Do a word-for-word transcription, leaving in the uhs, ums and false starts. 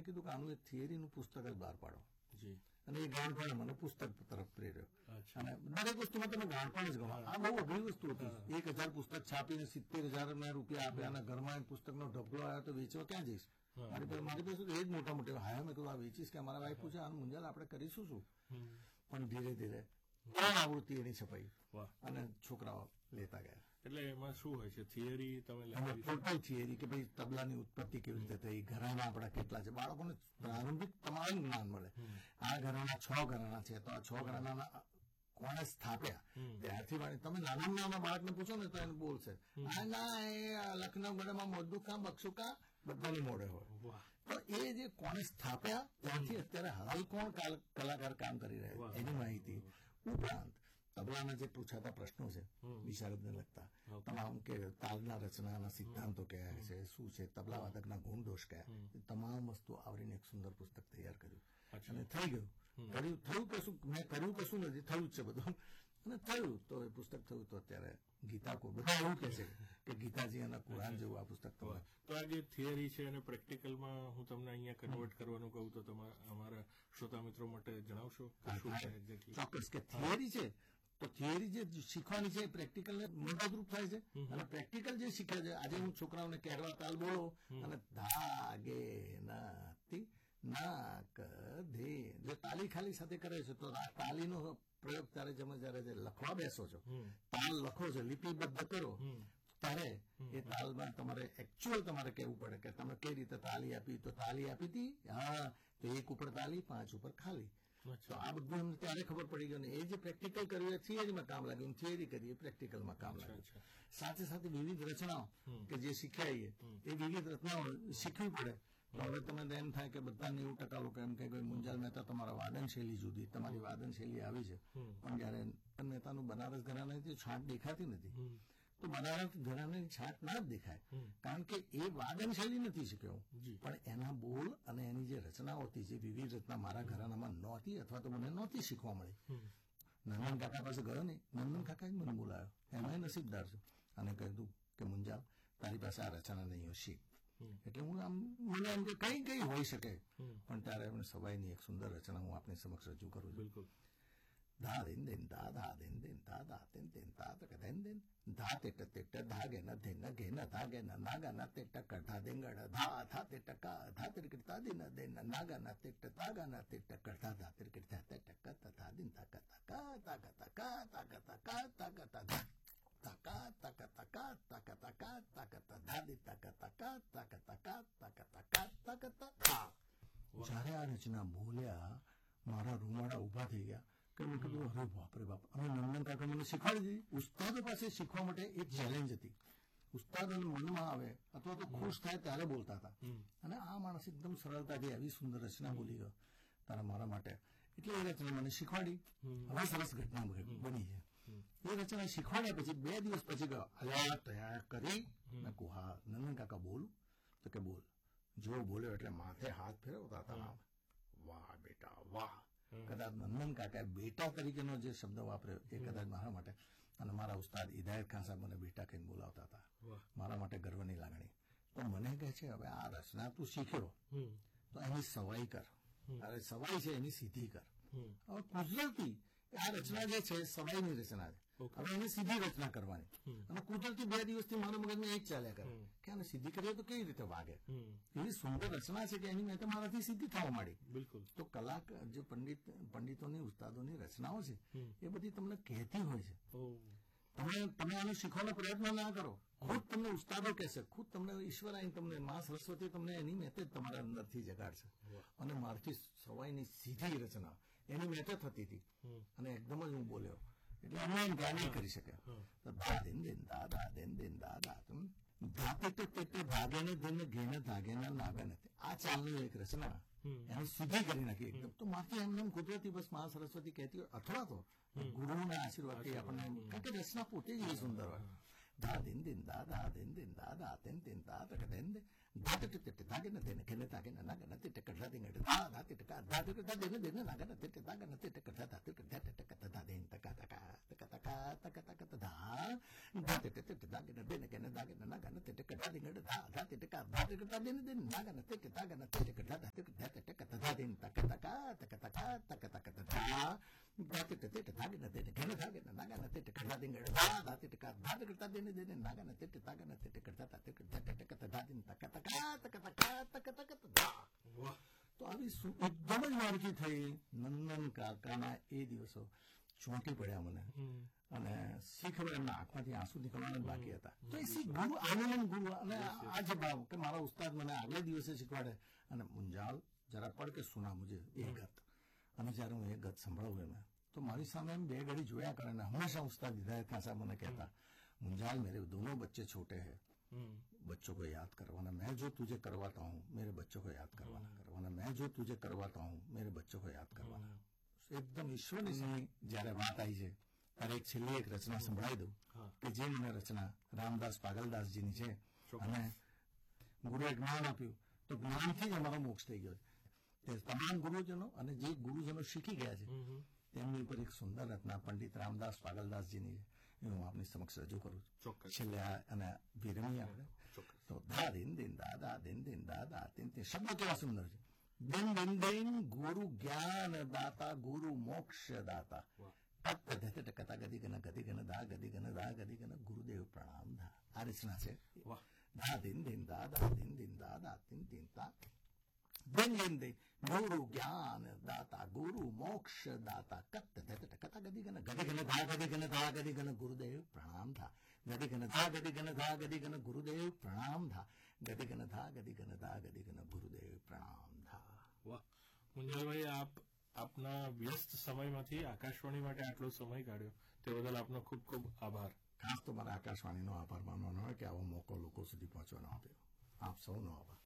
મેં કીધું કે આનું એક થિયરીનું પુસ્તક જ બહાર પાડો અને એ ગાણપણ મને પુસ્તક તરફ પ્રેર્યો અને દરેક વસ્તુમાં તમે ગાણપણ જ ગણો. આ બહુ અઘરી વસ્તુ હતી. એક હજાર પુસ્તક છાપીને સિત્તેર હજાર રૂપિયા આપ્યા અને ઘરમાં પુસ્તકનો ઢગલો આવ્યો તો વેચવા ક્યાં જઈશ? મારી પાસે મારી પાસે એ જ મોટા મોટા હા મેં કહ્યું આ વેચીશ કે મારા વાઈફ પૂછે આનું મુંજાલ આપણે કરીશું શું? પણ ધીરે ધીરે ત્રણ આવૃત્તિ એની છપાઈ અને છોકરાઓ લેતા ગયા. એટલે એમાં શું હોય છે? થિયરી તમે ટોટલ થિયરી કે ભાઈ તબલાની ઉત્પત્તિ કેવી રીતે થઈ, ઘરાણા આપણા કેટલા છે, બાળકોને પ્રારંભિક તમામ જ્ઞાન મળે. આ ઘરાણા છ ઘરાણા છે તો આ છ ઘરાણાના કોણે સ્થાપ્યા ત્યારથી વાળી તમે નાના નાના બાળકને પૂછો ને તો એને બોલશે આ ના એ લખનઉ ગઢમાં મોદું કા બક્ષુ કા બધાની મોડે હોય. તો એ જે કોણે સ્થાપ્યા ત્યાંથી અત્યારે હાલ કોણ કલાકાર કામ કરી રહ્યા એની માહિતી ઉપરાંત તબલાના જે પૂછાતા પ્રશ્નો છે વિશારદને લગતા તમામ કે તાલના રચનાના સિદ્ધાંતો કયા છે, શું છે, તબલા વાદકના ગુણ દોષ કયા, તમામ વસ્તુ આવરીને એક સુંદર પુસ્તક તૈયાર કર્યું અને થઈ ગયું. કર્યું થયું કશું મેં કર્યું કશું નથી, થયું જ છે બધું અને થયું તો એ પુસ્તક થયું. તો અત્યારે ગીતા કો બધા એવું કે છે કે ગીતાજી અને કુરાન જેવું આ પુસ્તક તો આ જે થિયરી છે અને પ્રેક્ટિકલમાં હું તમને અહીંયા કન્વર્ટ કરવાનું કહું તો તમારા અમારા શ્રોતા મિત્રો માટે જણાવશો? ચોક્કસ કે થિયરી છે તો થિયરી જે શીખવાની છે એ પ્રેક્ટિકલને મદદરૂપ થાય છે અને પ્રેક્ટિકલ જે શીખે છે આજે હું છોકરાઓને કહેવા તાલ બોલો અને ધાગે નાથી નાક ધે જે તાલી ખાલી સાથે કરે છે તો તાલીનો પ્રયોગ ત્યારે તમે જયારે લખવા બેસો છો તાલ લખો છો લિપિબદ્ધ કરો ત્યારે એ તાલમાં તમારે એકચ્યુઅલ તમારે કહેવું પડે કે તમે કઈ રીતે તાલી આપી તો તાલી આપી હતી હા તો એક ઉપર તાલી પાંચ ઉપર ખાલી. તો આ બધું અમને ત્યારે ખબર પડી ગયું ને એ જે પ્રેક્ટિકલ કર્યું એ થિયરીમાં કામ લાગ્યું, થિયરી કરી એ પ્રેક્ટિકલમાં કામ લાગ્યું. સાથે સાથે વિવિધ રચનાઓ કે જે શીખ્યા એ વિવિધ રચનાઓ શીખવી પડે. તો હવે તમને એમ થાય કે બધા નેવું ટકા લોકો એમ કે મુંજાલ મહેતા તમારા વાદન શૈલી જુદી, તમારી વાદન શૈલી આવી છે પણ જયારે મહેતાનું બનારસ ઘરાનાની છાંટ દેખાતી નથી તો બનારસ ઘરાનાની છાંટ ના જ દેખાય કારણ કે એ વાદન શૈલી નથી શીખ્યો પણ એના બોલ અને એની જે રચનાઓ હતી જે વિવિધ રચના મારા ઘરાનામાં નહોતી અથવા તો મને નહોતી શીખવા મળી. નંદન કાકા પાસે ગયો ને નંદન કાકા જ મને બોલાયો, એમાં નસીબદાર છું અને કહ્યું કે મુંજાલ તારી પાસે આ રચના નહીં હોય શીખ. એટલે હું આમ મને એમ કે કઈ કઈ હોઈ શકે પણ ત્યારે એમને સવાઈની એક સુંદર રચના હું આપની સમક્ષ રજૂ કરું છું. ધા દેન દેન ધા ધા દેન દેન ધા ધા તેન તેન ધા તક દેન દેન ધા તેટ તેટ ધા ગે ન ધે ન ઘે ન ધા ગે ન નાગા ન તેટ કઢા દેંગડ ધા થા તેટ કા ધા તિરકટ તા દિન દેન નાગા ન તેટ તાગા ન તેટ કઢા ધા તિરકટ ધા તેટ ક તથા દિન તક તક તક તક તક તક તક તક તકા તક તકા તક તકા તક ધાદી તક તકા તક તકા તક તકા તક તકા. જયારે આ રચના બોલ્યા મારા રૂમાડા ઉભા થઈ ગયા કે મેં કીધું અરે બાપરે બાપ. અને નંદન કાકા મને શીખવાડી દીધી. ઉસ્તાદો પાસે શીખવા માટે એક ચેલેન્જ હતી. ઉસ્તાદોને મનમાં આવે અથવા તો ખુશ થાય ત્યારે બોલતા હતા અને આ માણસ એકદમ સરળતાથી આવી સુંદર રચના બોલી ગયો તારા મારા માટે. એટલે એ રચના મને શીખવાડી. હવે સરસ ઘટના બની છે. એ રચના શીખવાડ્યા પછી બે દિવસ પછી ગયો અલ્યા તૈયાર કરી મેં કહું હા નંદન કાકા બોલું તો કે બોલ. જો બોલ્યો એટલે માથે હાથ ફેરવતા હતા. વાહ બેટા વાહ. કદાચ નંદન કાકા બેટા તરીકેનો જે શબ્દ વાપર્યો એ કદાચ મારા માટે અને મારા ઉસ્તાદ હિદાયત ખાન સાહેબ મને બેટા કહીને બોલાવતા હતા. મારા માટે ગર્વની લાગણી. તો મને કહે છે હવે આ રચના તું શીખ્યો તો એની સવાઈ કર. અરે સવાઈ છે એની સીધી કર. હવે કુદરતી આ રચના જે છે સવાઈની રચના છે. હવે એની સીધી રચના કરવાની અને કુદરતી બે દિવસથી મારા મગજમાં એ જ ચાલ્યા કરે કે આને સીધી કરીએ તો કેવી રીતે વાગે. એવી સુંદર રચના છે કે એની મેં તો મારાથી સીધી થવા માંડી. બિલકુલ. તો કલા જે પંડિત પંડિતોની ઉસ્તાદોની રચનાઓ છે એ બધી તમને કહેતી હોય છે. તમે તમે આને શીખવાનો પ્રયત્ન ના કરો. ખુદ તમને ઉસ્તાદો કહેશે, ખુદ તમને ઈશ્વર આવીને તમને મા સરસ્વતી તમને એની મેતે જ તમારા અંદરથી જગાડશે. અને મારથી સવાઈની સીધી રચના એની મેતે થતી હતી અને એકદમ જ હું બોલ્યો એટલે અમે એમ ધ્યાન નહીં કરી શકે. ધા દેન દેન ધા ધા દેન દેન ધા ધા ધાતે તે ભાગે ને દેન ઘેને ધાગે ના નાગે નથી. આ ચાલની એક રચના એને સીધી કરી નાખી એકદમ. તો માથી એમને કુદરતી બસ મા સરસ્વતી કહેતી હોય અથવા તો ગુરુના આશીર્વાદથી આપણને કારણ કે રચના પોતે જ એ સુંદર હોય. ધા દિન દિન ધા ધા દિન દિન ધા ધા તેન તેન ધા તક દેન દે ધા તક તે ધાગે ન દેન ઘેને ધાગે ન નાગે ન તે કઢા દેન ધા ધા તે કા ધા તે કા દેન દેન નાગે ન તે ધાગે ન તે કઢા ધા તે કઢા તે કા ધા દેન તકા તકા તકા તકા તકા તકા ધા ધા તે તે ધાગે ન દેન ઘેને ધાગે ન નાગે ન તે કઢા દેન ધા ધા તે કા ધા તે કઢા દેન દેન નાગે ન તે ધાગે ન તે કઢા ધા તે ધા દિન તક તકા તક તકા તક તક ધા ધાતે તે તથા ગન તે ઘન થા ગન નાગા નતે કરતા દિન ધા ધાતે તકા ધા કરતા દિન દિન નાગા નતે તાગા નતે કરતા તાતે કરતા તક ધા દિન તક તકા તક તકા તક તક ધા. વાહ. તો આવી એકદમ જ વાનગી થઈ. નંદન કાકાના એ દિવસો ચોંટી પડ્યા મને અને શી ખબર એમના આંખમાંથી આંસુ નીકળવાના બાકી હતા. તો એ શી ગુરુ આનંદ ગુરુ અને આ જે ભાવ કે મારા ઉસ્તાદ મને આગલે દિવસે શીખવાડે અને મુંજાલ જરા પડ કે સુના મુજે એ ગત. અને જયારે હું એ ગત સંભળાવું એને તો મારી સામે એમ બે ઘડી જોયા કરે ને હંમેશા ઉસ્તાદ હિદાયત ખાન સાહેબ મને કહેતા मुंजाल मेरे दोनों बच्चे छोटे हैं, बच्चों को याद करवाना, मैं जो तुझे करवाता हूँ मेरे बच्चों को याद करवाना करवाना मैं जो तुझे करवाता हूँ मेरे बच्चों को याद करवाना. એકદમ ઈશ્વરની સમય જયારે વાત આવી છે ત્યારે એક છેલ્લી એક રચના સંભળાવી દઉં કે જે મને રચના રામદાસ પાગલદાસજીની છે અને ગુરુએ જ્ઞાન આપ્યું તો જ્ઞાનથી જ અમારો મોક્ષ થઈ ગયો છે. તમામ ગુરુજનો અને જે ગુરુજનો શીખી ગયા છે તેમની ઉપર એક સુંદર રચના પંડિત રામદાસ પાગલદાસજીની છે હું આપની સમક્ષ રજૂ કરું છું. છેલ્લે અને વિરમી આપણે તો ધા દિન દિન દાદા દિન દિન દાદા તિન તિન શબ્દો કેવા સુંદર છે. દિન દિન દિન ગુરુ જ્ઞાન દાતા ગુરુ મોક્ષ દાતા કથા ગદી ગન ગદી ગન દા ગદી ગન દા ગદી ગન ગુરુદેવ પ્રણામ ધા. આ રચના છે. ધા દિન દિન દાદા દિન દિન દાદા તિન તિન તા દિન દિન દિન ગુરુ જ્ઞાન દાતા ગુરુ મોક્ષ દાતા કથા ગદી ગન ગદી ગન ધા ગદી ગન ધા ગદી ગન ગુરુદેવ પ્રણામ ધા. ગદી ગન ધા ગદી ગન ધા ગદી ગન ગુરુદેવ પ્રણામ ધા. ગદી ગન ધા ગદી ગન ધા ગદી ગન ગુરુદેવ પ્રણામ ધા. વાહ મુંજાલભાઈ, આપ આપના વ્યસ્ત સમયમાંથી આકાશવાણી માટે આટલો સમય કાઢ્યો તે બદલ આપનો ખૂબ ખૂબ આભાર. ખાસ તો મારા આકાશવાણીનો આભાર માનવાનો હોય કે આવો મોકો લોકો સુધી પહોંચવાનો આપ્યો. આપ સૌનો આભાર.